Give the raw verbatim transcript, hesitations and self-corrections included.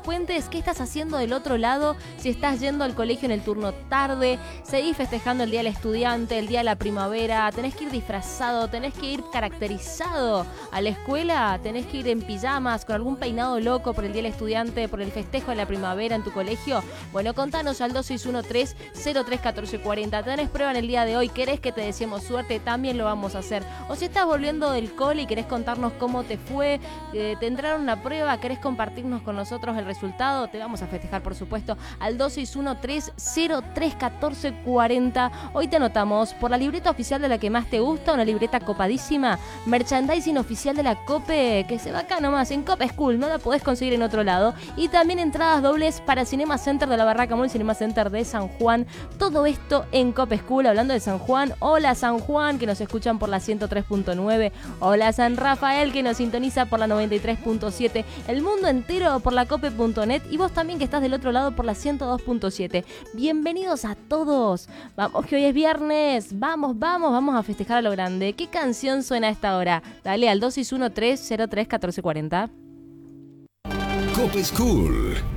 cuentes qué estás haciendo del otro lado, si estás yendo al colegio en el turno tarde, seguís festejando el Día del Estudiante, el Día de la Primavera, tenés que ir disfrazado, tenés que ir caracterizado a la escuela, tenés que ir en pijamas, con algún peinado loco por el Día del Estudiante, por el festejo de la primavera en tu colegio. Bueno, contanos al dos seis uno tres cero tres uno cuatro cuatro cero. ¿Tenés prueba en el día de hoy? ¿Querés que te deseemos suerte? También lo vamos a hacer. O si estás volviendo del cole y querés contarnos cómo te fue, eh, te entraron una prueba, querés compartirnos con nosotros el resultado, te vamos a festejar, por supuesto, al dos seis uno tres cero tres uno cuatro cuatro cero. Hoy te anotamos por la libreta oficial de la que más te gusta, una libreta copadísima, merchandising oficial de la Cope, que se va acá nomás, en Cope School, no la podés conseguir en otro lado. Y también entradas dobles para Cinema Center de la Barraca Mall, Cinema Center de San Juan. Todo esto en Cope School. Hablando de San Juan, hola San Juan, que nos escuchan por la ciento tres punto nueve. Hola San Rafael, que nos sintoniza por la noventa y tres punto siete. El mundo entero por la cope punto net. Y vos también, que estás del otro lado, por la ciento dos punto siete. Bienvenidos a todos. Vamos, que hoy es viernes. Vamos, vamos, vamos a festejar a lo grande. ¿Qué canción suena a esta hora? Dale al dos seis uno tres cero tres uno cuatro cuatro cero. Cope School.